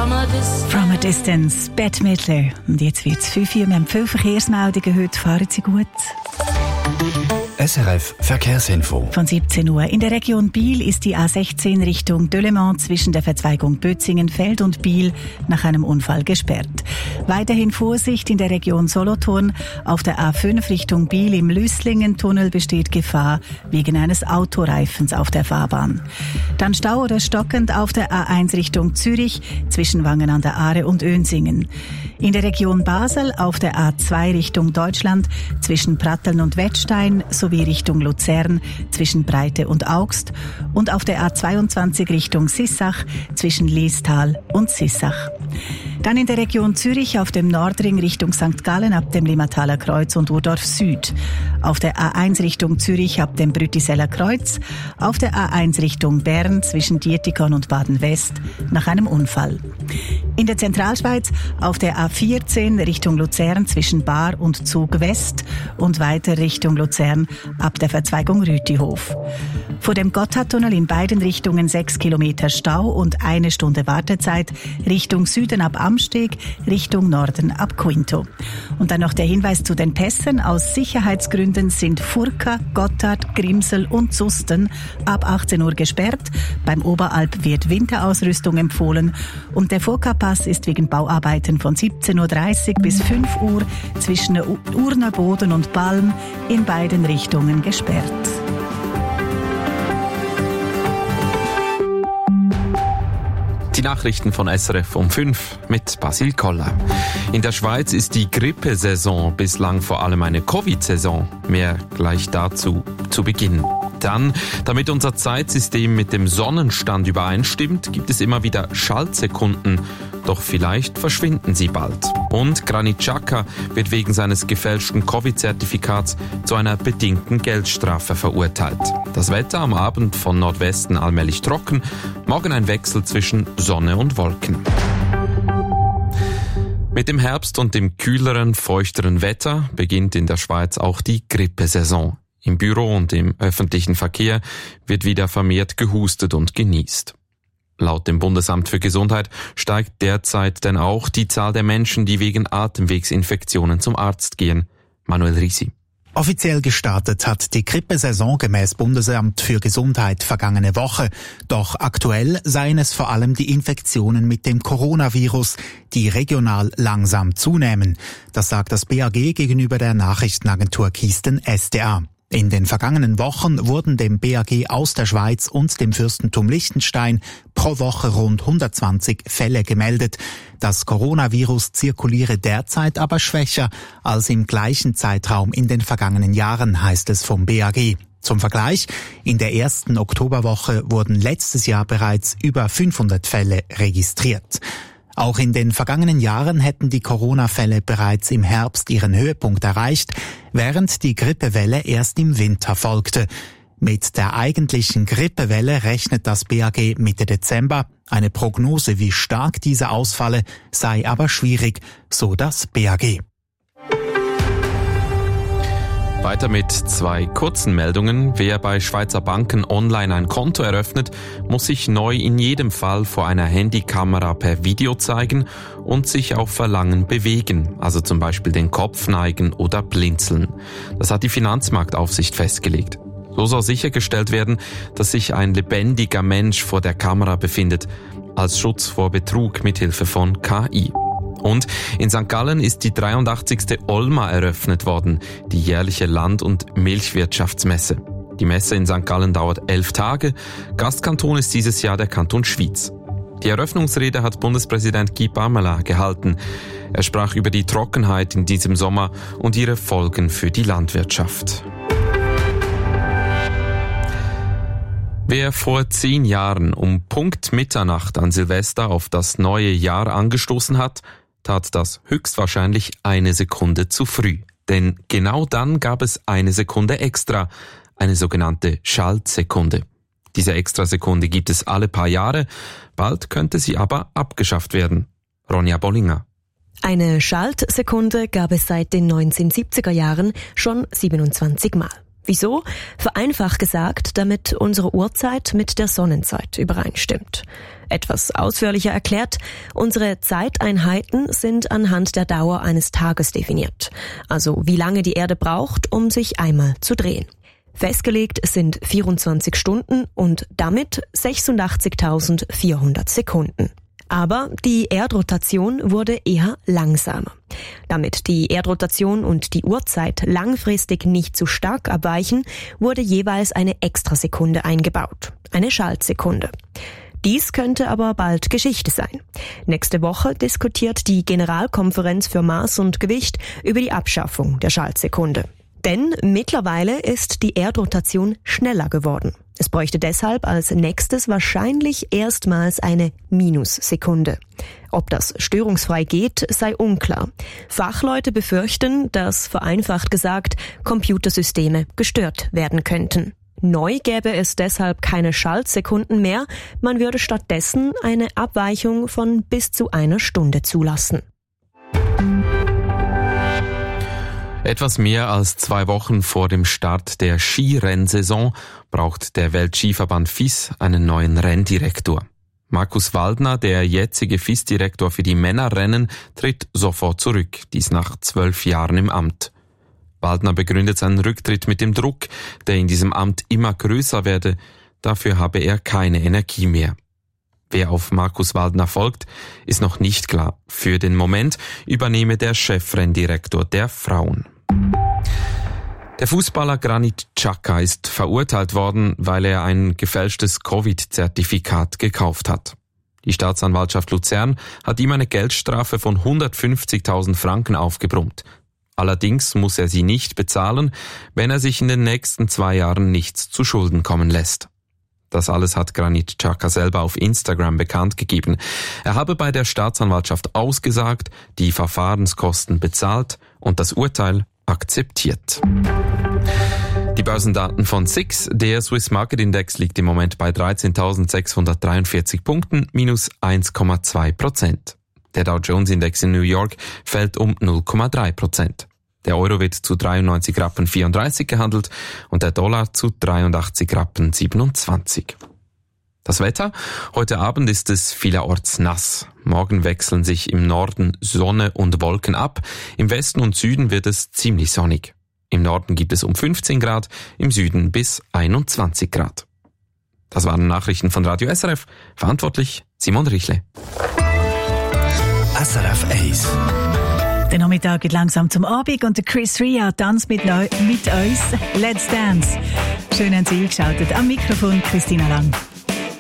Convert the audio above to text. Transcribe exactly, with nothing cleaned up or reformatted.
From a distance. From a distance, Bette Midler. Und jetzt wird es fünf Uhr. Wir haben viele Verkehrsmeldungen heute. Fahren Sie gut. S R F Verkehrsinfo. Von siebzehn Uhr. In der Region Biel ist die A sechzehn Richtung Delemont zwischen der Verzweigung Bötzingen-Feld und Biel nach einem Unfall gesperrt. Weiterhin Vorsicht in der Region Solothurn. Auf der A fünf Richtung Biel im Lüsslingen-Tunnel besteht Gefahr wegen eines Autoreifens auf der Fahrbahn. Dann Stau oder stockend auf der A eins Richtung Zürich zwischen Wangen an der Aare und Önsingen. In der Region Basel auf der A zwei Richtung Deutschland zwischen Pratteln und Wettstein sowie Richtung Luzern zwischen Breite und Augst und auf der A zweiundzwanzig Richtung Sissach zwischen Liestal und Sissach. Dann in der Region Zürich auf dem Nordring Richtung Sankt Gallen ab dem Limmataler Kreuz und Urdorf Süd. Auf der A eins Richtung Zürich ab dem Brütiseller Kreuz. Auf der A eins Richtung Bern zwischen Dietikon und Baden-West nach einem Unfall. In der Zentralschweiz auf der A vierzehn Richtung Luzern zwischen Baar und Zug West und weiter Richtung Luzern ab der Verzweigung Rütihof. Vor dem Gotthardtunnel in beiden Richtungen sechs Kilometer Stau und eine Stunde Wartezeit Richtung Süden ab Amsteg, Richtung Norden ab Quinto. Und dann noch der Hinweis zu den Pässen. Aus Sicherheitsgründen sind Furka, Gotthard, Grimsel und Susten ab achtzehn Uhr gesperrt. Beim Oberalp wird Winterausrüstung empfohlen und der Furka-Pass ist wegen Bauarbeiten von siebzehn Uhr dreißig bis fünf Uhr zwischen Urner Boden und Balm in beiden Richtungen gesperrt. Die Nachrichten von S R F um fünf mit Basil Koller. In der Schweiz ist die Grippesaison bislang vor allem eine Covid-Saison. Mehr gleich dazu zu Beginn. Dann, damit unser Zeitsystem mit dem Sonnenstand übereinstimmt, gibt es immer wieder Schaltsekunden. Doch vielleicht verschwinden sie bald. Und Granit Xhaka wird wegen seines gefälschten Covid-Zertifikats zu einer bedingten Geldstrafe verurteilt. Das Wetter am Abend von Nordwesten allmählich trocken, morgen ein Wechsel zwischen Sonne und Wolken. Mit dem Herbst und dem kühleren, feuchteren Wetter beginnt in der Schweiz auch die Grippesaison. Im Büro und im öffentlichen Verkehr wird wieder vermehrt gehustet und genießt. Laut dem Bundesamt für Gesundheit steigt derzeit denn auch die Zahl der Menschen, die wegen Atemwegsinfektionen zum Arzt gehen. Manuel Risi. Offiziell gestartet hat die Grippesaison gemäß Bundesamt für Gesundheit vergangene Woche. Doch aktuell seien es vor allem die Infektionen mit dem Coronavirus, die regional langsam zunehmen. Das sagt das B A G gegenüber der Nachrichtenagentur Kisten S D A. In den vergangenen Wochen wurden dem B A G aus der Schweiz und dem Fürstentum Liechtenstein pro Woche rund hundertzwanzig Fälle gemeldet. Das Coronavirus zirkuliere derzeit aber schwächer als im gleichen Zeitraum in den vergangenen Jahren, heißt es vom B A G. Zum Vergleich, in der ersten Oktoberwoche wurden letztes Jahr bereits über fünfhundert Fälle registriert. Auch in den vergangenen Jahren hätten die Corona-Fälle bereits im Herbst ihren Höhepunkt erreicht, während die Grippewelle erst im Winter folgte. Mit der eigentlichen Grippewelle rechnet das B A G Mitte Dezember. Eine Prognose, wie stark diese ausfalle, sei aber schwierig, so das B A G. Weiter mit zwei kurzen Meldungen. Wer bei Schweizer Banken online ein Konto eröffnet, muss sich neu in jedem Fall vor einer Handykamera per Video zeigen und sich auf Verlangen bewegen, also zum Beispiel den Kopf neigen oder blinzeln. Das hat die Finanzmarktaufsicht festgelegt. So soll sichergestellt werden, dass sich ein lebendiger Mensch vor der Kamera befindet, als Schutz vor Betrug mithilfe von K I. Und in Sankt Gallen ist die dreiundachtzigste Olma eröffnet worden, die jährliche Land- und Milchwirtschaftsmesse. Die Messe in Sankt Gallen dauert elf Tage. Gastkanton ist dieses Jahr der Kanton Schwyz. Die Eröffnungsrede hat Bundespräsident Guy Parmelin gehalten. Er sprach über die Trockenheit in diesem Sommer und ihre Folgen für die Landwirtschaft. Wer vor zehn Jahren um Punkt Mitternacht an Silvester auf das neue Jahr angestoßen hat, tat das höchstwahrscheinlich eine Sekunde zu früh. Denn genau dann gab es eine Sekunde extra, eine sogenannte Schaltsekunde. Diese Extrasekunde gibt es alle paar Jahre, bald könnte sie aber abgeschafft werden. Ronja Bollinger. Eine Schaltsekunde gab es seit den neunzehnhundertsiebziger Jahren schon siebenundzwanzig Mal. Wieso? Vereinfacht gesagt, damit unsere Uhrzeit mit der Sonnenzeit übereinstimmt. Etwas ausführlicher erklärt, unsere Zeiteinheiten sind anhand der Dauer eines Tages definiert. Also wie lange die Erde braucht, um sich einmal zu drehen. Festgelegt sind vierundzwanzig Stunden und damit sechsundachtzigtausendvierhundert Sekunden. Aber die Erdrotation wurde eher langsamer. Damit die Erdrotation und die Uhrzeit langfristig nicht zu stark abweichen, wurde jeweils eine Extrasekunde eingebaut, eine Schaltsekunde. Dies könnte aber bald Geschichte sein. Nächste Woche diskutiert die Generalkonferenz für Maß und Gewicht über die Abschaffung der Schaltsekunde. Denn mittlerweile ist die Erdrotation schneller geworden. Es bräuchte deshalb als nächstes wahrscheinlich erstmals eine Minussekunde. Ob das störungsfrei geht, sei unklar. Fachleute befürchten, dass, vereinfacht gesagt, Computersysteme gestört werden könnten. Neu gäbe es deshalb keine Schaltsekunden mehr, man würde stattdessen eine Abweichung von bis zu einer Stunde zulassen. Etwas mehr als zwei Wochen vor dem Start der Skirennsaison braucht der Weltskiverband F I S einen neuen Renndirektor. Markus Waldner, der jetzige F I S-Direktor für die Männerrennen, tritt sofort zurück, dies nach zwölf Jahren im Amt. Waldner begründet seinen Rücktritt mit dem Druck, der in diesem Amt immer größer werde. Dafür habe er keine Energie mehr. Wer auf Markus Waldner folgt, ist noch nicht klar. Für den Moment übernehme der Chefrenndirektor der Frauen. Der Fußballer Granit Xhaka ist verurteilt worden, weil er ein gefälschtes Covid-Zertifikat gekauft hat. Die Staatsanwaltschaft Luzern hat ihm eine Geldstrafe von hundertfünfzigtausend Franken aufgebrummt. Allerdings muss er sie nicht bezahlen, wenn er sich in den nächsten zwei Jahren nichts zu Schulden kommen lässt. Das alles hat Granit Xhaka selber auf Instagram bekannt gegeben. Er habe bei der Staatsanwaltschaft ausgesagt, die Verfahrenskosten bezahlt und das Urteil akzeptiert. Die Börsendaten von S I X, der Swiss Market Index liegt im Moment bei dreizehntausendsechshundertdreiundvierzig Punkten, minus eins Komma zwei Prozent. Der Dow Jones Index in New York fällt um null Komma drei Prozent. Der Euro wird zu dreiundneunzig Rappen vierunddreißig gehandelt und der Dollar zu dreiundachtzig Rappen siebenundzwanzig. Das Wetter? Heute Abend ist es vielerorts nass. Morgen wechseln sich im Norden Sonne und Wolken ab. Im Westen und Süden wird es ziemlich sonnig. Im Norden gibt es um fünfzehn Grad, im Süden bis einundzwanzig Grad. Das waren Nachrichten von Radio S R F. Verantwortlich Simon Richle. S R F eins. Der Nachmittag geht langsam zum Abend und der Chris Ria tanzt mit, neu, mit uns. Let's Dance. Schön haben Sie eingeschaltet. Am Mikrofon Christina Lang.